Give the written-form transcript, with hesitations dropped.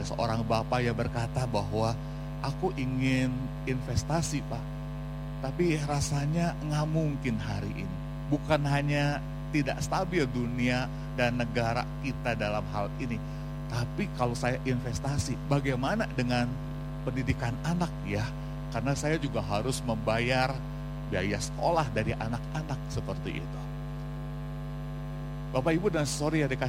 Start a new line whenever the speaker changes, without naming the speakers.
Ada seorang bapak yang berkata bahwa aku ingin investasi Pak, tapi rasanya nggak mungkin hari ini. Bukan hanya tidak stabil dunia dan negara kita dalam hal ini, tapi kalau saya investasi, bagaimana dengan pendidikan anak ya? Karena saya juga harus membayar biaya sekolah dari anak-anak seperti itu. Bapak Ibu dan saudari yang dikasihi